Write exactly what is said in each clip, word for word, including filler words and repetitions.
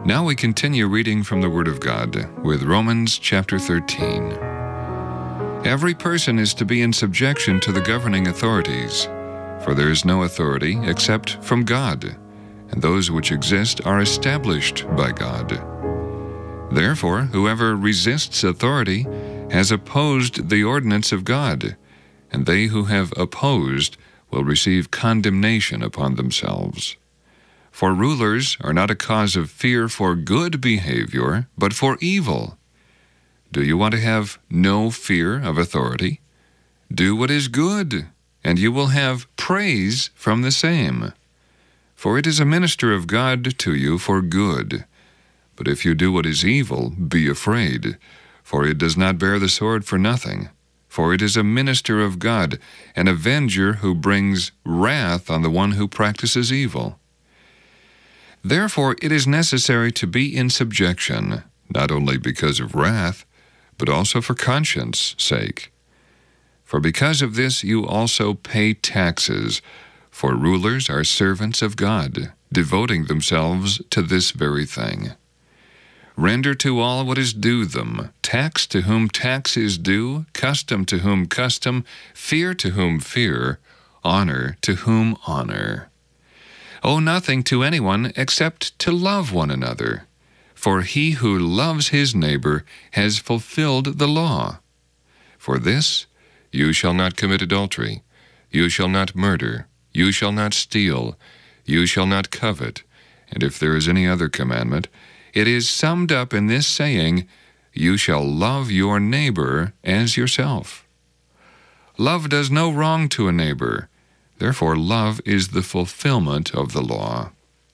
Now we continue reading from the Word of God with Romans chapter thirteen. Every person is to be in subjection to the governing authorities, for there is no authority except from God, and those which exist are established by God. Therefore, whoever resists authority has opposed the ordinance of God, and they who have opposed will receive condemnation upon themselves. For rulers are not a cause of fear for good behavior, but for evil. Do you want to have no fear of authority? Do what is good, and you will have praise from the same. For it is a minister of God to you for good. But if you do what is evil, be afraid, for it does not bear the sword for nothing. For it is a minister of God, an avenger who brings wrath on the one who practices evil. Therefore it is necessary to be in subjection, not only because of wrath, but also for conscience' sake. For because of this you also pay taxes, for rulers are servants of God, devoting themselves to this very thing. Render to all what is due them, tax to whom tax is due, custom to whom custom, fear to whom fear, honor to whom honor. Owe nothing to anyone except to love one another, for he who loves his neighbor has fulfilled the law. For this, you shall not commit adultery, you shall not murder, you shall not steal, you shall not covet, and if there is any other commandment, it is summed up in this saying, you shall love your neighbor as yourself. Love does no wrong to a neighbor. Therefore, love is the fulfillment of the law.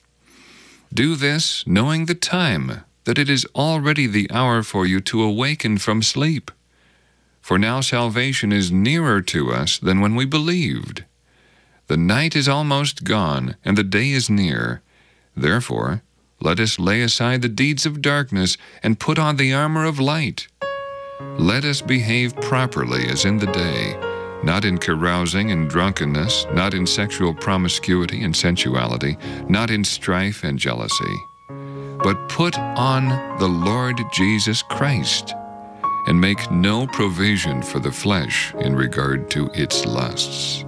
Do this, knowing the time, that it is already the hour for you to awaken from sleep. For now salvation is nearer to us than when we believed. The night is almost gone, and the day is near. Therefore, let us lay aside the deeds of darkness and put on the armor of light. Let us behave properly as in the day, not in carousing and drunkenness, not in sexual promiscuity and sensuality, not in strife and jealousy. But put on the Lord Jesus Christ, and make no provision for the flesh in regard to its lusts.